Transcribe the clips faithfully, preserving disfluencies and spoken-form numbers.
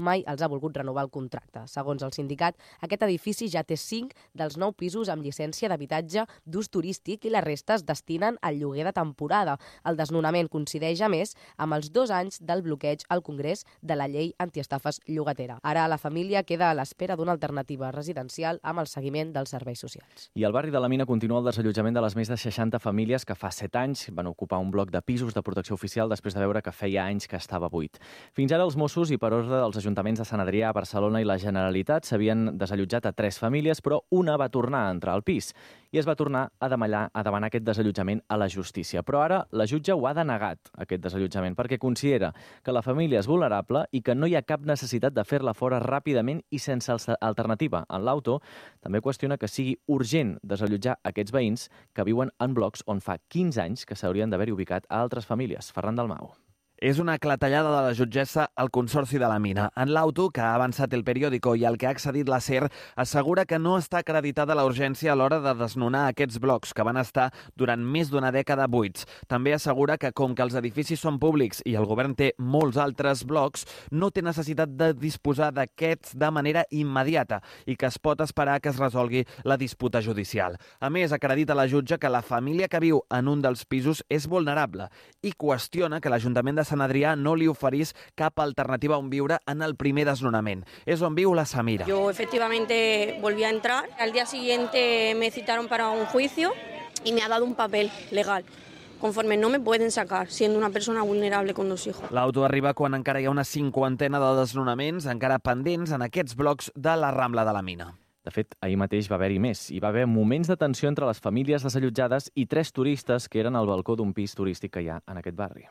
mai els ha volgut renovar el contracte. Segons el sindicat, aquest edifici ja té cinc dels nou pisos amb llicència d'habitatge d'ús turístic i la resta es destinen al lloguer de temporada. El desnonament coincideix, a més, amb els dos anys del bloqueig al Congrés de la llei antiestafes llogatera. Ara la família queda a l'espera d'una alternativa residencial amb el seguiment dels serveis socials. I al barri de la Mina continua el desallotjament de les més de seixanta famílies que fa set anys van ocupar un bloc de pisos de protecció oficial després de veure que feia anys que estava buit. Fins ara els Mossos i per ordre dels ajuntaments de Sant Adrià, Barcelona i la Generalitat s'havien desallotjat a tres famílies, però una va tornar a entrar al pis i es va tornar a demanar, a demanar aquest desallotjament a la justícia. Però ara la jutge ho ha denegat, aquest desallotjament, perquè considera que la família és vulnerable i que no hi ha cap necessitat de fer-la fora ràpidament i sense alternativa. En l'auto també qüestiona que sigui urgent desallotjar aquests veïns que viuen en blocs on fa quinze anys que s'haurien d'haver-hi ubicat a altres famílies. Ferran Dalmau. És una clatellada de la jutgessa al Consorci de la Mina. En l'auto, que ha avançat El Periódico i al que ha accedit la SER, assegura que no està acreditada la urgència a l'hora de desnonar aquests blocs, que van estar durant més d'una dècada buits. També assegura que, com que els edificis són públics i el govern té molts altres blocs, no té necessitat de disposar d'aquests de manera immediata i que es pot esperar que es resolgui la disputa judicial. A més, acredita la jutge que la família que viu en un dels pisos és vulnerable i qüestiona que l'Ajuntament de Sant Adrià no li oferís cap alternativa on viure en el primer desnonament. És on viu la Samira. Yo efectivamente volví a entrar. Al día siguiente me citaron para un juicio y me ha dado un papel legal. Conforme no me pueden sacar, siendo una persona vulnerable con dos hijos. L'auto arriba quan encara hi ha una cinquantena de desnonaments encara pendents en aquests blocs de la Rambla de la Mina. De fet, ahir mateix va haver-hi més. Hi va haver moments de tensió entre les famílies desallotjades i tres turistes que eren al balcó d'un pis turístic que hi ha en aquest barri.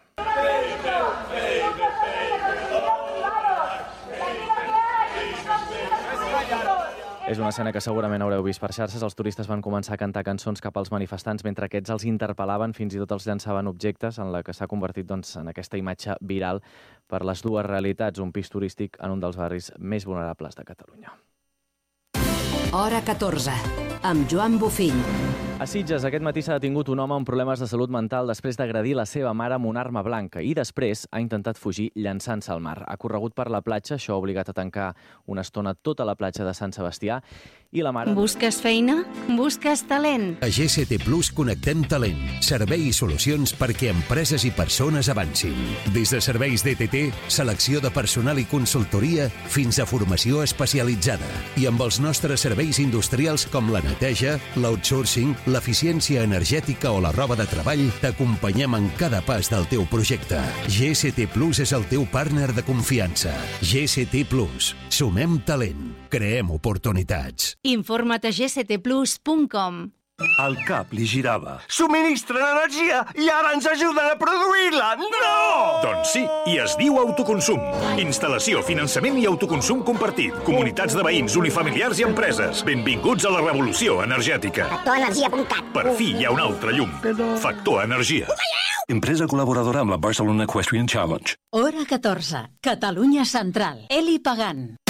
És una escena que segurament haureu vist per xarxes. Els turistes van començar a cantar cançons cap als manifestants mentre aquests els interpel·laven, fins i tot els llançaven objectes, en la que s'ha convertit doncs, en aquesta imatge viral per les dues realitats, un pis turístic en un dels barris més vulnerables de Catalunya. Hora catorze, amb Joan Bofill. A Sitges, aquest matí s'ha detingut un home amb problemes de salut mental després d'agredir la seva mare amb una arma blanca i després ha intentat fugir llançant-se al mar. Ha corregut per la platja, això ha obligat a tancar una estona tota la platja de Sant Sebastià i la mare... Busques feina? Busques talent? A G C T Plus connectem talent, servei i solucions perquè empreses i persones avancin. Des de serveis D T T, selecció de personal i consultoria, fins a formació especialitzada. I amb els nostres serveis industrials com la neteja, l'outsourcing, l'eficiència energètica o la roba de treball, t'acompanyem en cada pas del teu projecte. G C T Plus és el teu partner de confiança. G C T Plus. Sumem talent. Creem oportunitats. Informa't a g c t plus punt com. El cap li girava. Subministren energia i ara ens ajuden a produir-la! No! Doncs sí, i es diu autoconsum. Instal·lació, finançament i autoconsum compartit. Comunitats de veïns, unifamiliars i empreses. Benvinguts a la revolució energètica. Factor energia punt cat. Per fi hi ha una altra llum. Factor Energia. Empresa col·laboradora amb la Barcelona Equestrian Challenge. Hora catorze, Catalunya Central. Eli Pagant.